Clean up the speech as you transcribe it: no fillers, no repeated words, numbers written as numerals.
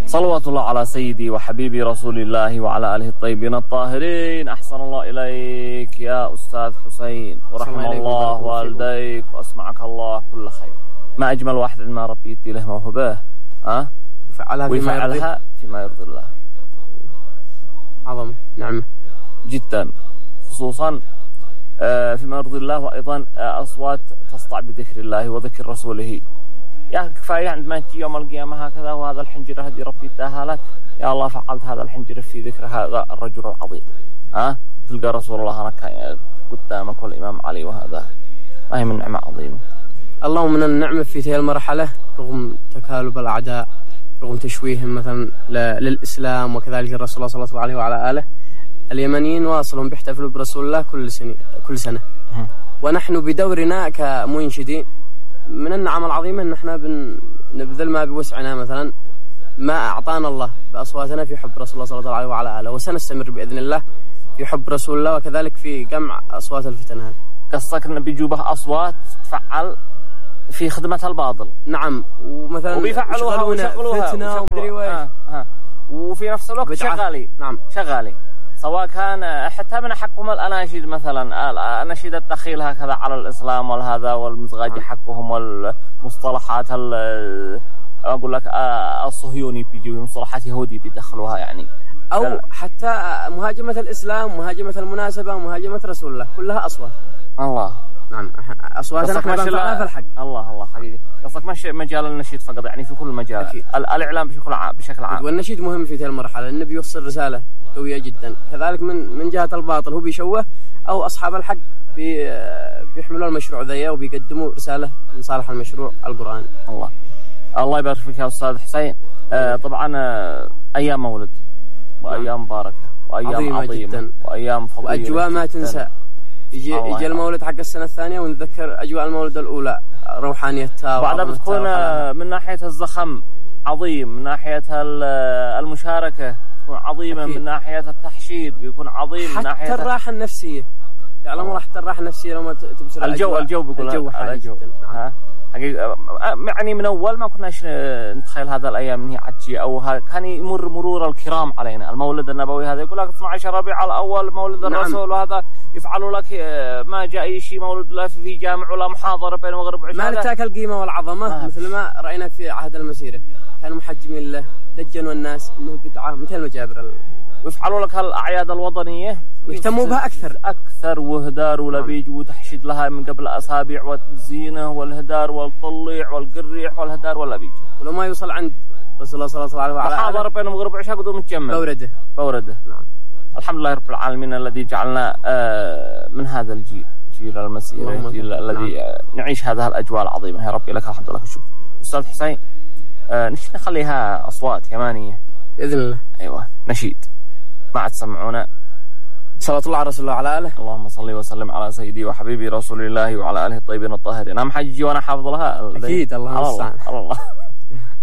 صلوات الله على سيدي وحبيبي رسول الله وعلى آله الطيبين الطاهرين. أحسن الله إليك يا أستاذ حسين، ورحم الله والديك وأسمعك الله كل خير. ما أجمل واحد عندما ربي يدي له موهبة ويفعلها فيما يرضي الله. عظمة نعمة جدا، خصوصا فيما يرضي الله، وأيضا أصوات تسطع بذكر الله وذكر رسوله. يا كفاية عندما تجي يوم القيامة هكذا وهذا الحنجرة هذه ربي اداها لك، يا الله فعلت هذا الحنجرة في ذكر هذا الرجل العظيم. تلقى رسول الله هناك قدامك والإمام علي، وهذا ما هي من نعمة عظيمة. اللهم من النعمة في تلك المرحلة رغم تكالب الأعداء، رغم تشويههم مثلا للإسلام وكذلك الرسول صلى الله عليه وعلى آله، اليمنيين واصلهم بيحتفلوا برسول الله كل سنة. ونحن بدورنا كمنشدين من النعم العظيمة أن احنا بنبذل ما بوسعنا، مثلا ما أعطانا الله بأصواتنا في حب رسول الله صلى الله عليه وعلى آله، وسنستمر بإذن الله في حب رسول الله وكذلك في جمع أصوات الفتن. هذا قصدك أن بيجوبه أصوات تفعل في خدمة الباطل؟ نعم، ومثلا وبيفعلوها ويشغلوها فتنة وفي نفس الوقت شغالي. نعم شغالي، سواء كان حتى من حقهم الأناشيد، مثلا أناشيد الدخيل هكذا على الإسلام والهذا والمزغاج حقهم والمصطلحات أقول لك الصهيوني بيجي مصطلحات يهودي بيدخلوها يعني، أو حتى مهاجمة الإسلام، مهاجمة المناسبة، مهاجمة رسول الله، كلها أصوات. الله نعم، أصواتنا احنا بنفعلها في الحق. الله حقيقي. قصدك مش مجال النشيد فقط، يعني في كل المجالات، الإعلام بشكل عام. والنشيد مهم في تلك المرحلة، النبي يوصل رسالة قوية جدا. كذلك من جهة الباطل هو بيشوه، أو أصحاب الحق بيحملوا المشروع ذي وبيقدموا رسالة لصالح المشروع القرآني. الله يبارك فيك يا أستاذ حسين. طبعا أيام مولد وأيام مباركة وأيام عظيمة جدا، وأيام فضيلة وأجواء ما تنسى. يجي المولد حق السنة الثانية ونتذكر أجواء المولد الأولى، روحانيتها بعدها بتكون من ناحية الزخم عظيم، من ناحية المشاركة تكون عظيمة، من ناحية التحشيد بيكون عظيم، من ناحية حتى الراحة النفسية. يعلم الله حتى الراحة النفسية لو ما تبصر الجو بيقول الجو يعني من أول ما كناش نتخيل هذا الأيام إن هي عجية، أو كان يمر مرور الكرام علينا. المولد النبوي هذا يقول لك 12 ربيع الأول مولد الرسول، وهذا يفعلوا لك ما جاء أي شيء مولد لا في جامع ولا محاضرة بين المغرب والعشاء. ما لتاك القيمة والعظمة مثل ما رأينا في عهد المسيرة، كانوا محجمين له، دجنوا الناس إنه بدعة مثل المجابر. ويفعلوا لك هالأعياد الوطنية ويهتموا بها أكثر وهدار ولبيج وتحشيد لها من قبل أسابيع، والزينة والهدار والطليع والقريح والهدار واللبيج. ولو ما يوصل عند رسول الله صلى الله عليه وسلم محاضرة بين المغرب والعشاء قدوم متجمع بوردة. نعم. الحمد لله رب العالمين الذي جعلنا من هذا الجيل، جيل المسيرة، الجيل الذي نعيش هذه الأجواء العظيمة. يا ربي لك الحمد لله والشكر. أستاذ حسين، نخليها أصوات يمانية بإذن الله. أيوة، نشيد ما عاد تسمعونا. صلاة الله على رسول الله وعلى آله. اللهم صل وسلم على سيدي وحبيبي رسول الله وعلى آله الطيبين الطاهرين. أهم حاجة وانا حافظ لها أكيد. الله المستعان. الله